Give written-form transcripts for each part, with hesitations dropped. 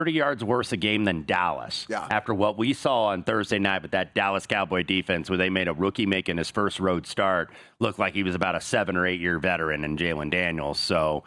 30 yards worse a game than Dallas. Yeah. After what we saw on Thursday night with that Dallas Cowboy defense, where they made a rookie making his first road start look like he was about a 7 or 8 year veteran in Jalen Daniels. So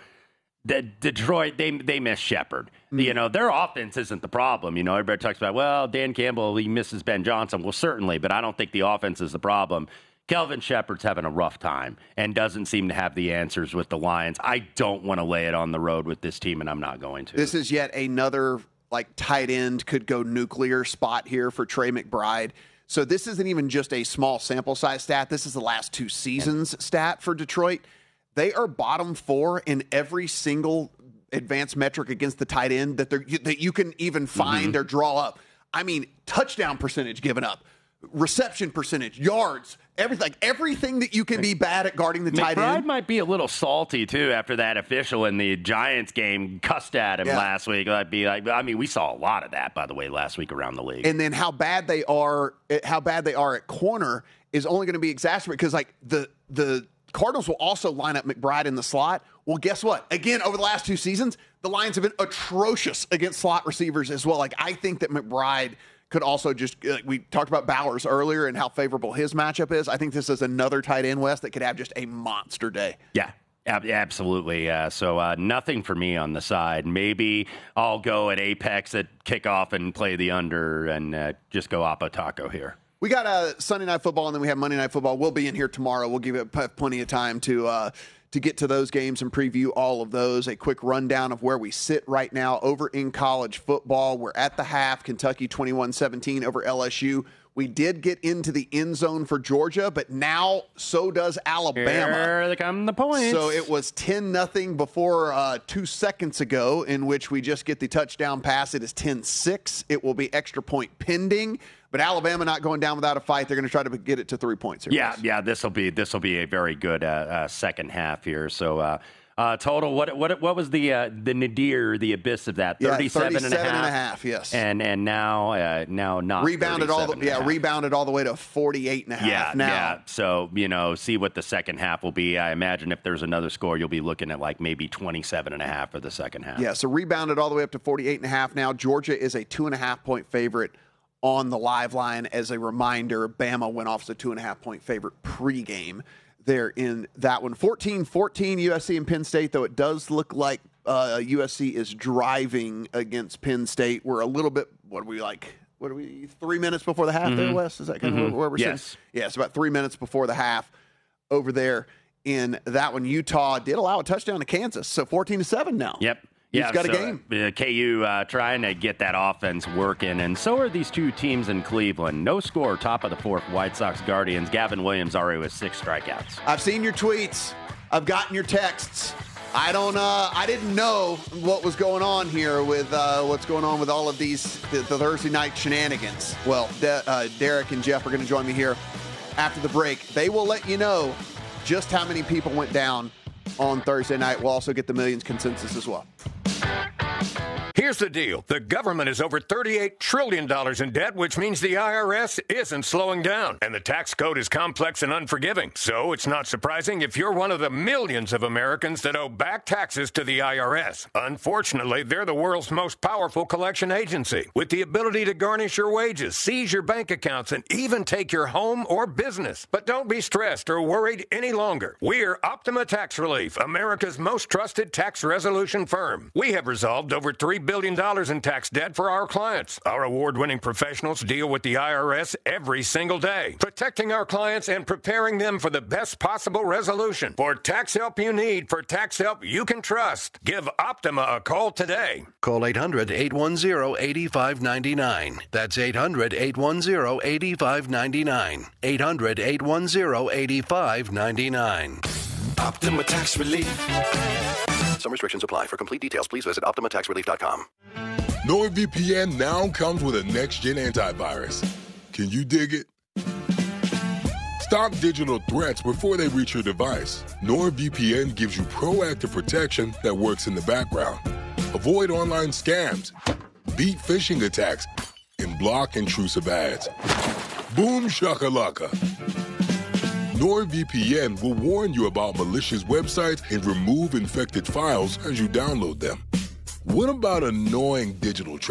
Detroit, they miss Shepard. Their offense isn't the problem. Everybody talks about, well, Dan Campbell, he misses Ben Johnson. Well, certainly, but I don't think the offense is the problem. Kelvin Shepard's having a rough time and doesn't seem to have the answers with the Lions. I don't want to lay it on the road with this team, and I'm not going to. This is yet another tight end could go nuclear spot here for Trey McBride. So this isn't even just a small sample size stat. This is the last 2 seasons stat for Detroit. They are bottom 4 in every single advanced metric against the tight end that you can even find or draw up. I mean, touchdown percentage given up, reception percentage, yards, everything that you can be bad at guarding the tight end. McBride might be a little salty, too, after that official in the Giants game cussed at him last week. We saw a lot of that, by the way, last week around the league. And then how bad they are at corner is only going to be exacerbated because, the Cardinals will also line up McBride in the slot. Well, guess what? Again, over the last 2 seasons, the Lions have been atrocious against slot receivers as well. I think that McBride could also just we talked about Bowers earlier and how favorable his matchup is. I think this is another tight end, Wes, that could have just a monster day. Yeah. Absolutely. So nothing for me on the side. Maybe I'll go at Apex at kickoff and play the under and just go Oppo Taco here. We got Sunday Night Football, and then we have Monday Night Football. We'll be in here tomorrow. We'll give it plenty of time to get to those games and preview all of those. A quick rundown of where we sit right now over in college football. We're at the half. Kentucky 21-17 over LSU. We did get into the end zone for Georgia, but now so does Alabama. Here come the points. So it was 10-0 before 2 seconds ago, in which we just get the touchdown pass. It is 10-6. It will be extra point pending. But Alabama not going down without a fight. They're going to try to get it to 3 points here. Yeah. This will be a very good second half here. So total, what was the nadir, the abyss of that? 37 and a half. Yes. And now not rebounded rebounded all the way to 48.5. Yeah. So see what the second half will be. I imagine if there's another score, you'll be looking at maybe 27.5 for the second half. Yeah. So rebounded all the way up to 48.5. Now Georgia is a 2.5 point favorite on the live line. As a reminder, Bama went off as a 2.5 point favorite pregame there in that one. 14-14 USC and Penn State, though it does look like USC is driving against Penn State. We're a little bit, 3 minutes before the half there, Wes? Is that kind of where we're sitting? Yeah, it's about 3 minutes before the half over there in that one. Utah did allow a touchdown to Kansas, so 14-7 now. Yep. He's got a game. KU trying to get that offense working, and so are these two teams in Cleveland. No score, top of the fourth, White Sox Guardians. Gavin Williams already with 6 strikeouts. I've seen your tweets. I've gotten your texts. I didn't know what was going on here with what's going on with all of these the Thursday night shenanigans. Well, Derek and Jeff are going to join me here after the break. They will let you know just how many people went down on Thursday night. We'll also get the millions consensus as well. Here's the deal. The government is over $38 trillion in debt, which means the IRS isn't slowing down. And the tax code is complex and unforgiving. So it's not surprising if you're one of the millions of Americans that owe back taxes to the IRS. Unfortunately, they're the world's most powerful collection agency, with the ability to garnish your wages, seize your bank accounts, and even take your home or business. But don't be stressed or worried any longer. We're Optima Tax Relief, America's most trusted tax resolution firm. We have resolved over $3 billion in tax debt for our clients. Our award-winning professionals deal with the IRS every single day, protecting our clients and preparing them for the best possible resolution. For tax help you need, for tax help you can trust, give Optima a call today. Call 800-810-8599. That's 800-810-8599. 800-810-8599. Optima Tax Relief. Some restrictions apply. For complete details, please visit OptimaTaxRelief.com. NordVPN now comes with a next-gen antivirus. Can you dig it? Stop digital threats before they reach your device. NordVPN gives you proactive protection that works in the background. Avoid online scams, beat phishing attacks, and block intrusive ads. Boom shakalaka. NordVPN will warn you about malicious websites and remove infected files as you download them. What about annoying digital traffic?